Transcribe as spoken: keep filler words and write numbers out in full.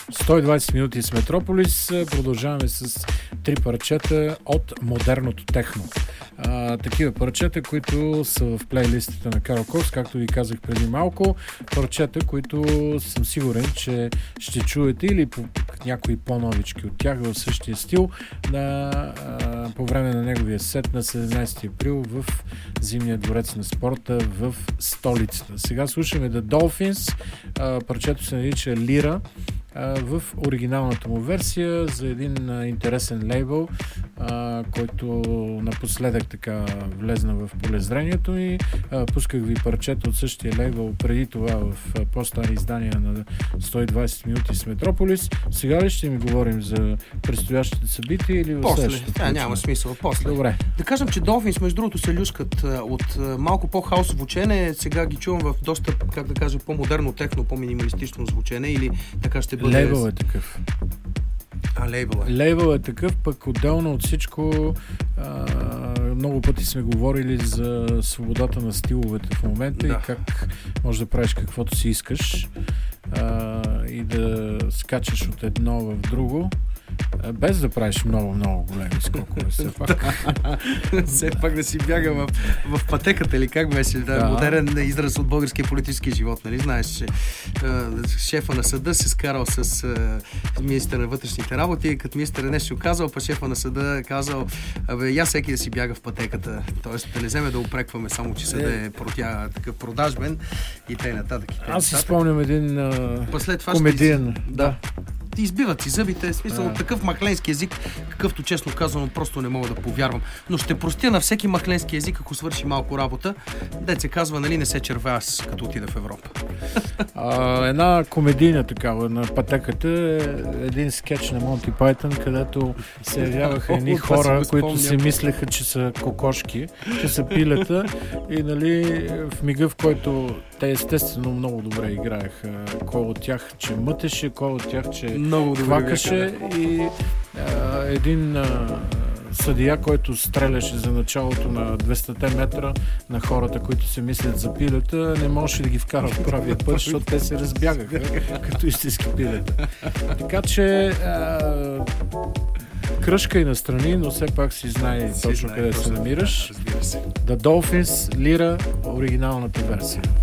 сто и двайсет минути с Метрополис. Продължаваме с три парчета от модерното техно. А, такива парчета, които са в плейлистата на Карл Кокс, както ви казах преди малко. Парчета, които съм сигурен, че ще чуете или по някои по-новички от тях в същия стил на, а, по време на неговия сет на седемнайсети април в Зимния дворец на спорта в столицата. Сега слушаме The Dolphins. А, парчето се нарича Лира в оригиналната му версия за един а, интересен лейбъл, а, който напоследък така влезна в полезрението и а, пусках ви парчета от същия лейбъл преди това в а, по-стари издания на сто и двайсет минути с Метрополис. Сега ли ще ми говорим за предстоящите събития или в следващото? После, няма смисъл. После. Добре. Да кажем, че Dolphins, между другото, се люскат от малко по-хаосово звучене. Сега ги чувам в доста, как да кажа, по-модерно техно, по-минималистично звучене или така ще бъде... Лейбъл е такъв. А, лейбъл е. Лейбъл е такъв, пък отделно от всичко а, много пъти сме говорили за свободата на стиловете в момента, да, и как можеш да правиш каквото си искаш а, и да скачаш от едно в друго, без да правиш много-много големи скокове. Все пак. Все пак да си бяга в, в пътеката, или как беше? Да, да. Модерен израз от българския политически живот. Нали? Знаеш, че е, шефа на съда се скарал с е, министър на вътрешните работи и като министър нещо казал, па шефа на съда казал, абе, я всеки да си бяга в пътеката. Тоест да не вземе да упрекваме само, че съда е протя, такъв продажбен и т.н. Аз си спомням един а, комедиен. Ще... Да. Ти избиват си зъбите, смисъл, от такъв махленски език, какъвто честно казано просто не мога да повярвам. Но ще простя на всеки махленски език, ако свърши малко работа. Дет се казва, нали, не се червя аз, като отида в Европа. А, една комедийна такава на пътеката е един скетч на Монти Пайтън, където се явяваха едни хора, които си мислеха, че са кокошки, че са пилета и, нали, в мига, в който те естествено много добре играеха. Кой от тях, че мътеше, кой от тях, че хвакаше и а, един а, съдия, който стреляше за началото на двеста метра на хората, които се мислят за пилета, не можеше да ги вкара в правия път, защото те се разбягаха като истински пилета. Така че а, кръжка и настрани, но все пак си знае точно къде се намираш. Да, разбира се. The Dolphins, Лира, оригиналната версия.